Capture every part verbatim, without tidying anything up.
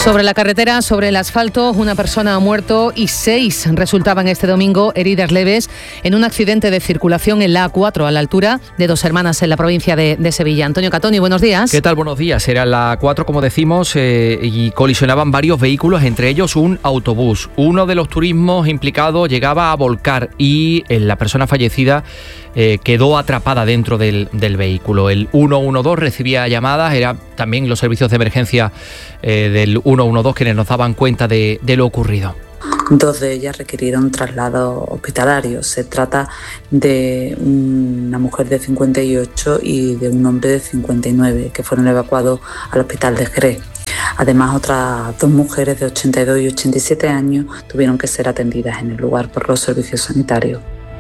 Sobre la carretera, sobre el asfalto, una persona ha muerto y seis resultaban este domingo heridas leves en un accidente de circulación en la A cuatro a la altura de Dos Hermanas en la provincia de, de Sevilla. Antonio Catoni, buenos días. ¿Qué tal? Buenos días. Era la A cuatro, como decimos, eh, y colisionaban varios vehículos, entre ellos un autobús. Uno de los turismos implicados llegaba a volcar y eh, la persona fallecida eh, quedó atrapada dentro del, del vehículo. El uno uno dos recibía llamadas, era también los servicios de emergencia eh, del uno uno dos quienes nos daban cuenta de, de lo ocurrido. Dos de ellas requirieron traslado hospitalario. Se trata de una mujer de cincuenta y ocho y de un hombre de cincuenta y nueve que fueron evacuados al hospital de Jerez. Además, otras dos mujeres de ochenta y dos y ochenta y siete años tuvieron que ser atendidas en el lugar por los servicios sanitarios.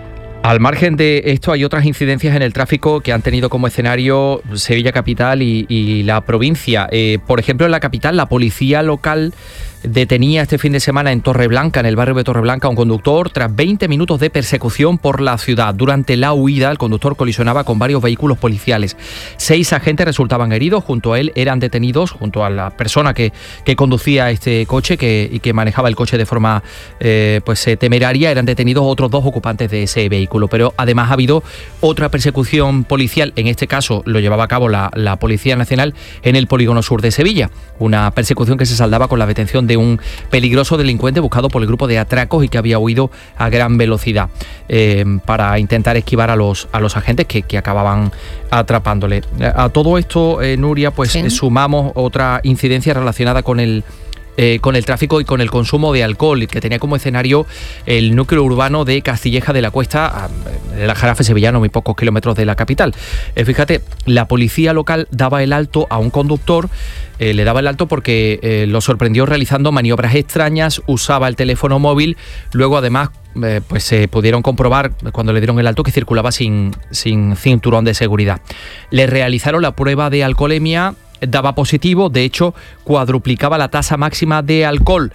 Al margen de esto, hay otras incidencias en el tráfico que han tenido como escenario Sevilla capital y, y la provincia. Eh, por ejemplo, en la capital, la policía local detenía este fin de semana en Torreblanca, en el barrio de Torreblanca, a un conductor tras veinte minutos de persecución por la ciudad. Durante la huida, el conductor colisionaba con varios vehículos policiales. Seis agentes resultaban heridos. Junto a él eran detenidos, junto a la persona que, que conducía este coche que, y que manejaba el coche de forma eh, pues, eh, temeraria, eran detenidos otros dos ocupantes de ese vehículo. Pero además ha habido otra persecución policial, en este caso lo llevaba a cabo la, la Policía Nacional en el polígono sur de Sevilla. Una persecución que se saldaba con la detención de un peligroso delincuente buscado por el grupo de atracos y que había huido a gran velocidad eh, para intentar esquivar a los, a los agentes que, que acababan atrapándole. A todo esto, eh, Nuria, pues sí. sumamos otra incidencia relacionada con el Eh, con el tráfico y con el consumo de alcohol, que tenía como escenario el núcleo urbano de Castilleja de la Cuesta, el Aljarafe sevillano, muy pocos kilómetros de la capital. Eh, fíjate, la policía local daba el alto a un conductor, eh, le daba el alto porque eh, lo sorprendió realizando maniobras extrañas, usaba el teléfono móvil, luego además eh, pues se eh, pudieron comprobar cuando le dieron el alto que circulaba sin, sin cinturón de seguridad. Le realizaron la prueba de alcoholemia, daba positivo, de hecho cuadruplicaba la tasa máxima de alcohol.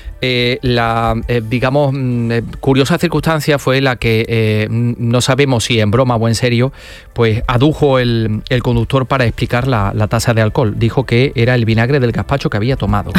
Eh, la, eh, digamos, eh, curiosa circunstancia fue la que eh, no sabemos si en broma o en serio, pues adujo el, el conductor para explicar la, la tasa de alcohol. Dijo que era el vinagre del gazpacho que había tomado.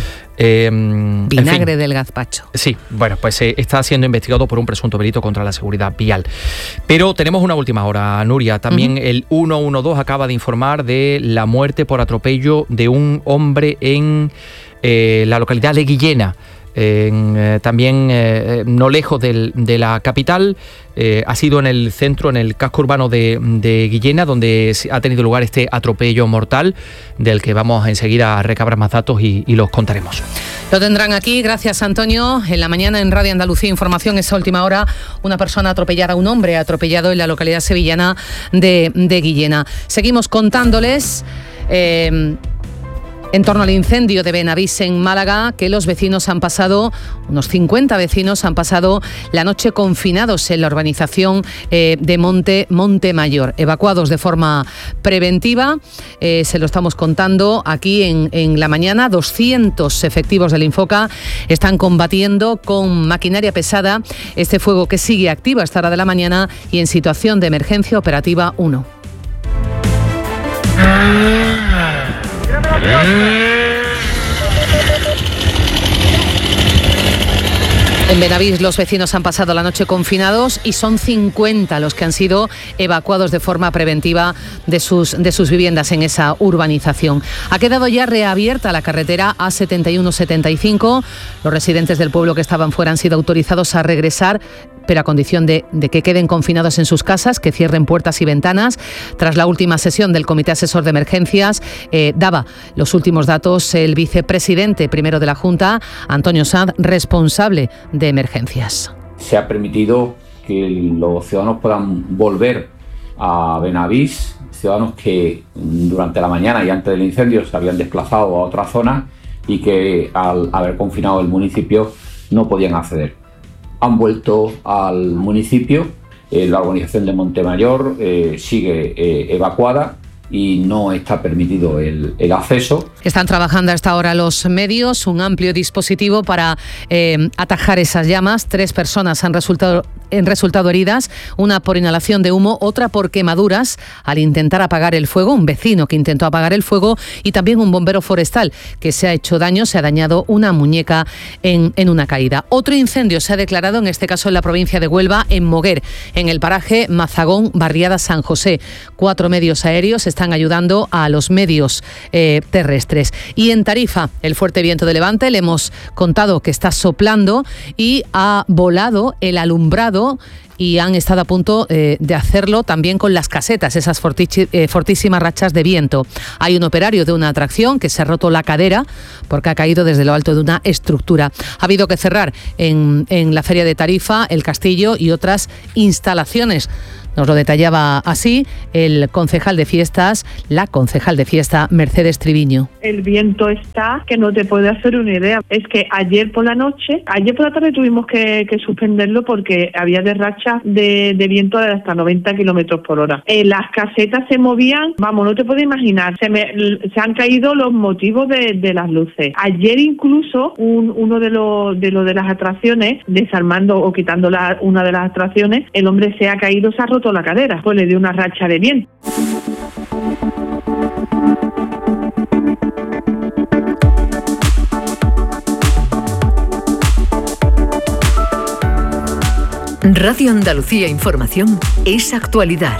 Eh, Vinagre en fin, del gazpacho. Sí, bueno, pues eh, está siendo investigado por un presunto delito contra la seguridad vial. Pero tenemos una última hora, Nuria. También uh-huh. el uno uno dos acaba de informar de la muerte por atropello de un hombre en eh, la localidad de Guillena. En, eh, también eh, no lejos del, de la capital, eh, ha sido en el centro, en el casco urbano de, de Guillena, donde ha tenido lugar este atropello mortal, del que vamos enseguida a recabar más datos y, y los contaremos. Lo tendrán aquí, gracias Antonio. En la mañana en Radio Andalucía Información, esa última hora, una persona atropellada, un hombre atropellado en la localidad sevillana de, de Guillena. Seguimos contándoles Eh, en torno al incendio de Benavís en Málaga, que los vecinos han pasado, unos cincuenta vecinos han pasado la noche confinados en la urbanización eh, de Monte, Monte Mayor, evacuados de forma preventiva. Eh, se lo estamos contando aquí en, en la mañana. doscientos efectivos del Infoca están combatiendo con maquinaria pesada este fuego que sigue activo a esta hora de la mañana y en situación de emergencia operativa uno. En Benavís los vecinos han pasado la noche confinados y son cincuenta los que han sido evacuados de forma preventiva de sus, de sus viviendas en esa urbanización. Ha quedado ya reabierta la carretera A setenta y uno setenta y cinco. Los residentes del pueblo que estaban fuera han sido autorizados a regresar, pero a condición de, de que queden confinados en sus casas, que cierren puertas y ventanas. Tras la última sesión del Comité Asesor de Emergencias, eh, daba los últimos datos el vicepresidente primero de la Junta, Antonio Sanz, responsable de emergencias. Se ha permitido que los ciudadanos puedan volver a Benavís, ciudadanos que durante la mañana y antes del incendio se habían desplazado a otra zona y que al haber confinado el municipio no podían acceder. Han vuelto al municipio, eh, la urbanización de Montemayor eh, sigue eh, evacuada y no está permitido el, el acceso. Están trabajando hasta ahora los medios, un amplio dispositivo para eh, atajar esas llamas. Tres personas han resultado, han resultado heridas, una por inhalación de humo, otra por quemaduras al intentar apagar el fuego, un vecino que intentó apagar el fuego y también un bombero forestal que se ha hecho daño, se ha dañado una muñeca en, en una caída. Otro incendio se ha declarado, en este caso en la provincia de Huelva, en Moguer, en el paraje Mazagón, barriada San José. Cuatro medios aéreos están ayudando a los medios eh, terrestres. Y en Tarifa, el fuerte viento de levante, le hemos contado que está soplando y ha volado el alumbrado y han estado a punto eh, de hacerlo también con las casetas, esas fortichi, eh, fortísimas rachas de viento. Hay un operario de una atracción que se ha roto la cadera porque ha caído desde lo alto de una estructura. Ha habido que cerrar en, en la feria de Tarifa, el castillo y otras instalaciones. Nos lo detallaba así el concejal de fiestas, la concejal de fiesta Mercedes Triviño. El viento está que no te puede hacer una idea. Es que ayer por la noche, ayer por la tarde tuvimos que, que suspenderlo porque había de rachas de, de viento de hasta noventa kilómetros por hora. Eh, las casetas se movían, vamos, no te puedes imaginar, se, me, se han caído los motivos de, de las luces. Ayer incluso un, uno de los de, lo de las atracciones, desarmando o quitando la, una de las atracciones, el hombre se ha caído, se ha roto la cadera, pues le dio una racha de viento. Radio Andalucía Información es actualidad.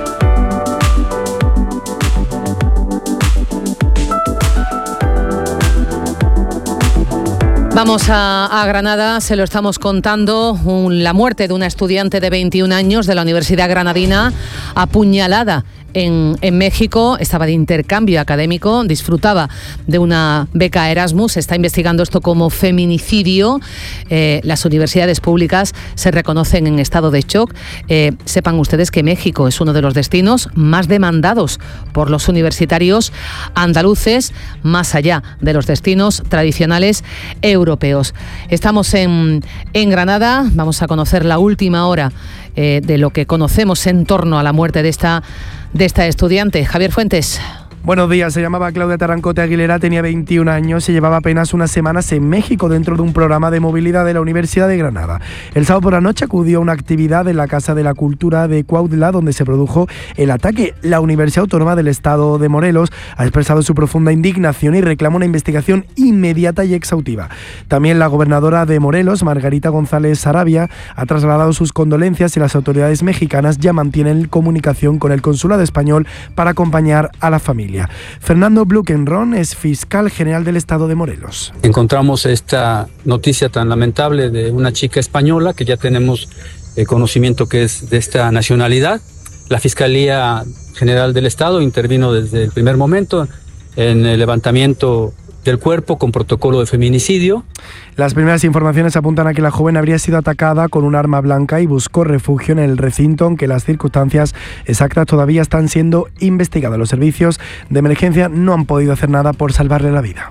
Vamos a, a Granada, se lo estamos contando, un, la muerte de una estudiante de veintiún años de la Universidad Granadina, apuñalada en, en México, estaba de intercambio académico, disfrutaba de una beca Erasmus, se está investigando esto como feminicidio. Eh, las universidades públicas se reconocen en estado de shock. Eh, sepan ustedes que México es uno de los destinos más demandados por los universitarios andaluces, más allá de los destinos tradicionales europeos. Estamos en, en Granada, vamos a conocer la última hora eh, de lo que conocemos en torno a la muerte de esta de esta estudiante. Javier Fuentes. Buenos días, se llamaba Claudia Tarancote Aguilera, tenía veintiún años y llevaba apenas unas semanas en México dentro de un programa de movilidad de la Universidad de Granada. El sábado por la noche acudió a una actividad en la Casa de la Cultura de Cuautla donde se produjo el ataque. La Universidad Autónoma del Estado de Morelos ha expresado su profunda indignación y reclama una investigación inmediata y exhaustiva. También la gobernadora de Morelos, Margarita González Sarabia, ha trasladado sus condolencias y las autoridades mexicanas ya mantienen comunicación con el consulado español para acompañar a la familia. Fernando Blukenron es fiscal general del Estado de Morelos. Encontramos esta noticia tan lamentable de una chica española que ya tenemos eh, conocimiento que es de esta nacionalidad. La Fiscalía General del Estado intervino desde el primer momento en el levantamiento del cuerpo con protocolo de feminicidio. Las primeras informaciones apuntan a que la joven habría sido atacada con un arma blanca y buscó refugio en el recinto, aunque las circunstancias exactas todavía están siendo investigadas. Los servicios de emergencia no han podido hacer nada por salvarle la vida.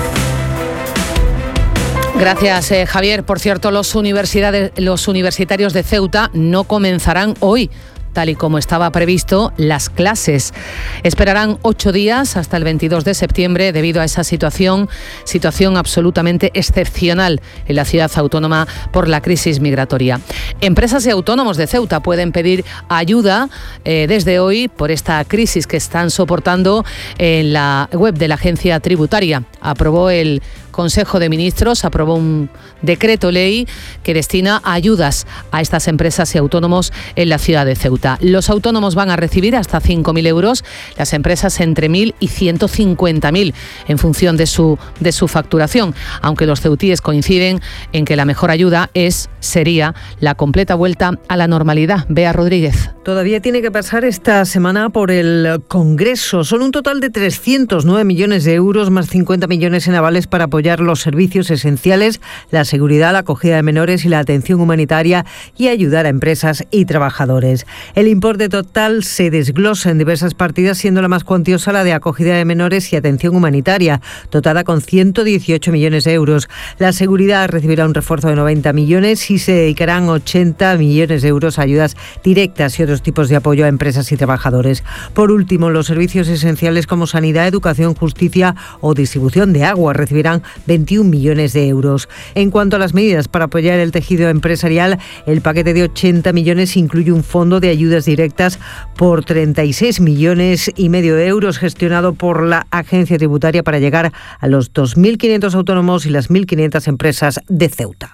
Gracias, eh, Javier. Por cierto, los, universidades, los universitarios de Ceuta no comenzarán hoy, tal y como estaba previsto, las clases. Esperarán ocho días hasta el veintidós de septiembre debido a esa situación, situación absolutamente excepcional en la ciudad autónoma por la crisis migratoria. Empresas y autónomos de Ceuta pueden pedir ayuda eh, desde hoy por esta crisis que están soportando en la web de la agencia tributaria. Aprobó el Consejo de Ministros, aprobó un decreto ley que destina ayudas a estas empresas y autónomos en la ciudad de Ceuta. Los autónomos van a recibir hasta cinco mil euros, las empresas entre mil y ciento cincuenta mil en función de su, de su facturación, aunque los ceutíes coinciden en que la mejor ayuda es, sería la completa vuelta a la normalidad. Bea Rodríguez. Todavía tiene que pasar esta semana por el Congreso. Son un total de trescientos nueve millones de euros más cincuenta millones en avales para apoyar los servicios esenciales, la seguridad, la acogida de menores y la atención humanitaria y ayudar a empresas y trabajadores. El importe total se desglosa en diversas partidas, siendo la más cuantiosa la de acogida de menores y atención humanitaria, dotada con ciento dieciocho millones de euros. La seguridad recibirá un refuerzo de noventa millones y se dedicarán ochenta millones de euros a ayudas directas y otros tipos de apoyo a empresas y trabajadores. Por último, los servicios esenciales como sanidad, educación, justicia o distribución de agua recibirán veintiún millones de euros. En cuanto a las medidas para apoyar el tejido empresarial, el paquete de ochenta millones incluye un fondo de ayudas directas por treinta y seis millones y medio de euros gestionado por la Agencia Tributaria para llegar a los dos mil quinientos autónomos y las mil quinientas empresas de Ceuta.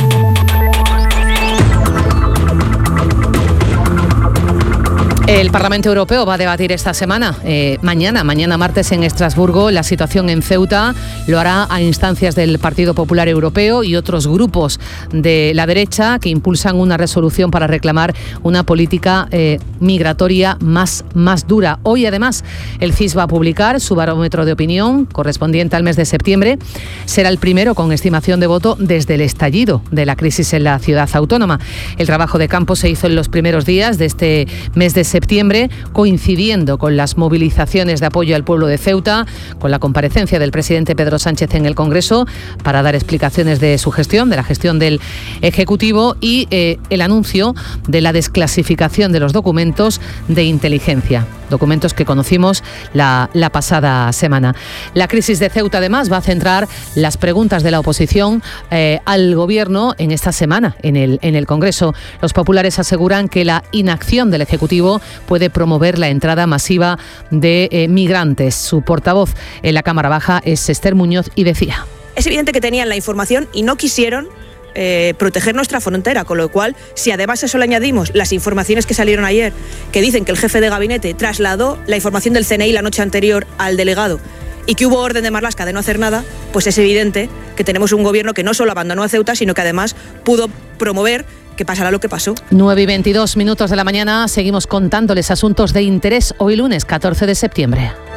El Parlamento Europeo va a debatir esta semana, eh, mañana, mañana martes en Estrasburgo, la situación en Ceuta. Lo hará a instancias del Partido Popular Europeo y otros grupos de la derecha que impulsan una resolución para reclamar una política eh, migratoria más, más dura. Hoy, además, el C I S va a publicar su barómetro de opinión correspondiente al mes de septiembre. Será el primero con estimación de voto desde el estallido de la crisis en la ciudad autónoma. El trabajo de campo se hizo en los primeros días de este mes de septiembre. septiembre, coincidiendo con las movilizaciones de apoyo al pueblo de Ceuta, con la comparecencia del presidente Pedro Sánchez en el Congreso para dar explicaciones de su gestión, de la gestión del Ejecutivo y eh, el anuncio de la desclasificación de los documentos de inteligencia, documentos que conocimos la, la pasada semana. La crisis de Ceuta, además, va a centrar las preguntas de la oposición eh, al Gobierno en esta semana, en el, en el Congreso. Los populares aseguran que la inacción del Ejecutivo puede promover la entrada masiva de eh, migrantes. Su portavoz en la Cámara Baja es Esther Muñoz y decía: es evidente que tenían la información y no quisieron eh, proteger nuestra frontera, con lo cual, si además a eso le añadimos las informaciones que salieron ayer, que dicen que el jefe de gabinete trasladó la información del C N I la noche anterior al delegado y que hubo orden de Marlaska de no hacer nada, pues es evidente que tenemos un gobierno que no solo abandonó a Ceuta, sino que además pudo promover que pasará lo que pasó. nueve y veintidós minutos de la mañana, seguimos contándoles asuntos de interés hoy lunes catorce de septiembre.